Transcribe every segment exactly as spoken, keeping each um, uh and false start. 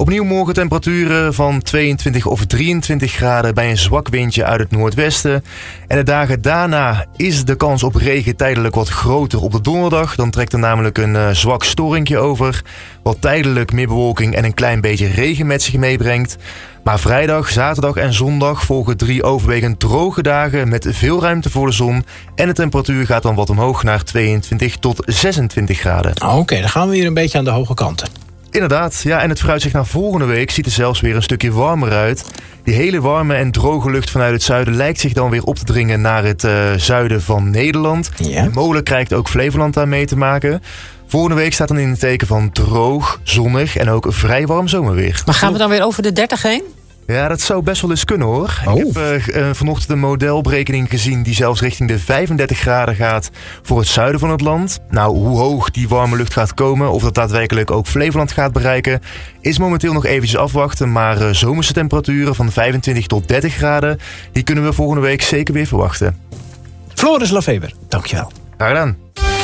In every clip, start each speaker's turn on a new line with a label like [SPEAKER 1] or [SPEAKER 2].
[SPEAKER 1] Opnieuw morgen temperaturen van tweeëntwintig of drieëntwintig graden bij een zwak windje uit het noordwesten. En de dagen daarna is de kans op regen tijdelijk wat groter op de donderdag. Dan trekt er namelijk een uh, zwak storingje over, wat tijdelijk meer bewolking en een klein beetje regen met zich meebrengt. Maar vrijdag, zaterdag en zondag volgen drie overwegend droge dagen met veel ruimte voor de zon. En de temperatuur gaat dan wat omhoog naar tweeëntwintig tot zesentwintig graden.
[SPEAKER 2] Oké, okay, dan gaan we weer een beetje aan de hoge kanten.
[SPEAKER 1] Inderdaad, ja, en het vooruitzicht naar volgende week ziet er zelfs weer een stukje warmer uit. Die hele warme en droge lucht vanuit het zuiden lijkt zich dan weer op te dringen naar het uh, zuiden van Nederland.
[SPEAKER 2] Ja.
[SPEAKER 1] En mogelijk krijgt ook Flevoland daar mee te maken. Volgende week staat dan in het teken van droog, zonnig en ook vrij warm zomerweer.
[SPEAKER 3] Maar gaan we dan weer over de dertig heen?
[SPEAKER 1] Ja, dat zou best wel eens kunnen hoor.
[SPEAKER 2] Oh.
[SPEAKER 1] Ik heb uh, vanochtend een modelberekening gezien die zelfs richting de vijfendertig graden gaat voor het zuiden van het land. Nou, hoe hoog die warme lucht gaat komen, of dat daadwerkelijk ook Flevoland gaat bereiken, is momenteel nog eventjes afwachten. Maar uh, zomerse temperaturen van vijfentwintig tot dertig graden, die kunnen we volgende week zeker weer verwachten.
[SPEAKER 2] Floris Lafeber, dankjewel.
[SPEAKER 1] Graag gedaan.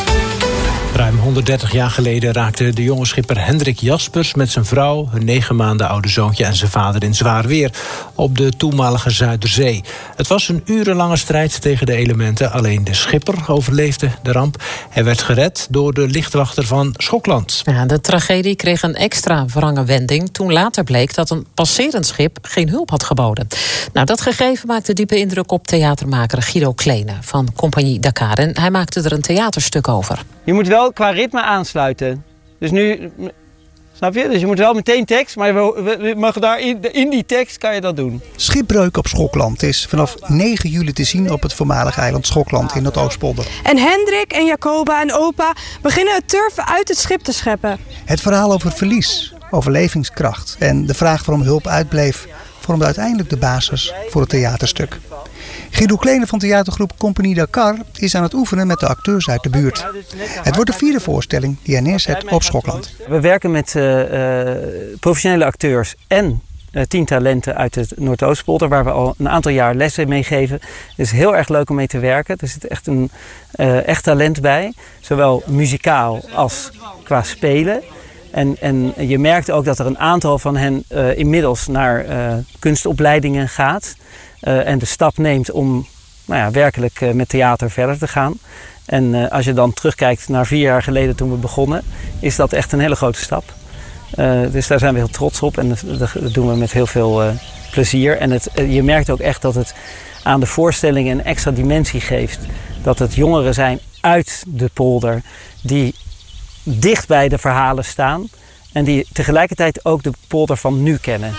[SPEAKER 2] Ruim honderddertig jaar geleden raakte de jonge schipper Hendrik Jaspers met zijn vrouw, hun negen maanden oude zoontje en zijn vader in zwaar weer op de toenmalige Zuiderzee. Het was een urenlange strijd tegen de elementen. Alleen de schipper overleefde de ramp. Hij werd gered door de lichtwachter van Schokland.
[SPEAKER 3] Ja, de tragedie kreeg een extra wrange wending toen later bleek dat een passerend schip geen hulp had geboden. Nou, dat gegeven maakte diepe indruk op theatermaker Guido Kleene van Compagnie Dakar. En hij maakte er een theaterstuk over.
[SPEAKER 4] Je moet wel qua ritme aansluiten. Dus nu, snap je? Dus je moet wel meteen tekst, maar we mag daar in, in die tekst kan je dat doen.
[SPEAKER 5] Schipbreuk op Schokland is vanaf negen juli te zien op het voormalige eiland Schokland in Noordoostpolder.
[SPEAKER 6] En Hendrik en Jacoba en opa beginnen het turven uit het schip te scheppen.
[SPEAKER 5] Het verhaal over verlies, overlevingskracht en de vraag waarom hulp uitbleef vormde uiteindelijk de basis voor het theaterstuk. Guido Kleene van theatergroep Compagnie Dakar is aan het oefenen met de acteurs uit de buurt. Het wordt de vierde voorstelling die hij neerzet op Schokland.
[SPEAKER 4] We werken met uh, uh, professionele acteurs en uh, tien talenten uit het Noordoostpolder, waar we al een aantal jaar lessen mee geven. Het is heel erg leuk om mee te werken. Er zit echt een uh, echt talent bij, zowel muzikaal als qua spelen. En, en je merkt ook dat er een aantal van hen uh, inmiddels naar uh, kunstopleidingen gaat. Uh, en de stap neemt om nou ja, werkelijk uh, met theater verder te gaan. En uh, als je dan terugkijkt naar vier jaar geleden toen we begonnen, is dat echt een hele grote stap. Uh, dus daar zijn we heel trots op en dat, dat doen we met heel veel uh, plezier. En het, uh, je merkt ook echt dat het aan de voorstelling een extra dimensie geeft. Dat het jongeren zijn uit de polder die dicht bij de verhalen staan en die tegelijkertijd ook de polder van nu kennen.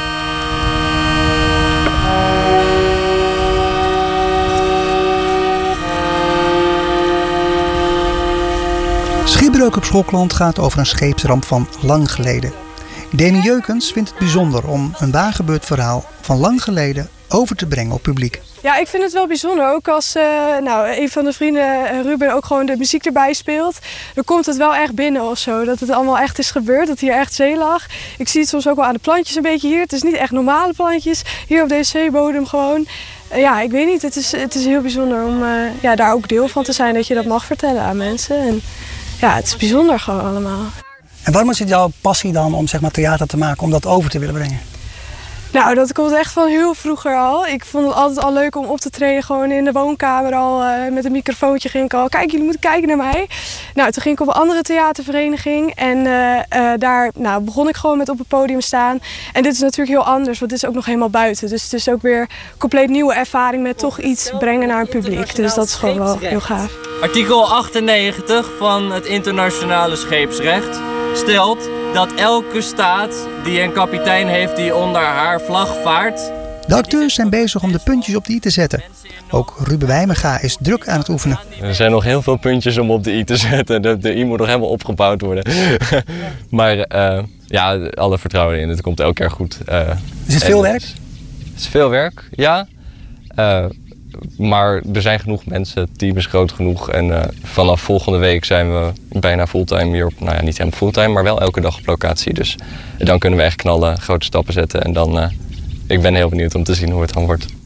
[SPEAKER 5] Schipbreuk op Schokland gaat over een scheepsramp van lang geleden. Demi Jeukens vindt het bijzonder om een waargebeurd verhaal van lang geleden over te brengen op publiek.
[SPEAKER 6] Ja, ik vind het wel bijzonder. Ook als uh, nou, een van de vrienden, Ruben, ook gewoon de muziek erbij speelt. Dan komt het wel echt binnen of zo. Dat het allemaal echt is gebeurd. Dat hier echt zee lag. Ik zie het soms ook wel aan de plantjes een beetje hier. Het is niet echt normale plantjes. Hier op deze zeebodem gewoon. Uh, ja, ik weet niet. Het is, het is heel bijzonder om uh, ja, daar ook deel van te zijn. Dat je dat mag vertellen aan mensen. En ja, het is bijzonder gewoon allemaal.
[SPEAKER 5] En waarom is het jouw passie dan om zeg maar, theater te maken, om dat over te willen brengen?
[SPEAKER 6] Nou, dat komt echt van heel vroeger al. Ik vond het altijd al leuk om op te treden. Gewoon in de woonkamer al. Uh, met een microfoontje ging ik al. Kijk, jullie moeten kijken naar mij. Nou, toen ging ik op een andere theatervereniging. En uh, uh, daar nou, begon ik gewoon met op het podium staan. En dit is natuurlijk heel anders. Want dit is ook nog helemaal buiten. Dus het is ook weer een compleet nieuwe ervaring met toch iets brengen naar een publiek. Dus dat is gewoon wel heel gaaf.
[SPEAKER 7] Artikel achtennegentig van het internationale scheepsrecht stelt dat elke staat die een kapitein heeft die onder haar vlag vaart.
[SPEAKER 5] De acteurs zijn bezig om de puntjes op de i te zetten. Ook Ruben Wijmega is druk aan het oefenen.
[SPEAKER 8] Er zijn nog heel veel puntjes om op de i te zetten. De, de i moet nog helemaal opgebouwd worden. Maar uh, ja, alle vertrouwen in. Het komt elke keer goed. Uh,
[SPEAKER 5] is het veel werk?
[SPEAKER 8] Het is veel werk, ja. Uh, maar er zijn genoeg mensen. Het team is groot genoeg. En uh, vanaf volgende week zijn we bijna fulltime hier op. Nou ja, niet helemaal fulltime, maar wel elke dag op locatie. Dus dan kunnen we echt knallen, grote stappen zetten. En dan, uh, ik ben heel benieuwd om te zien hoe het dan wordt.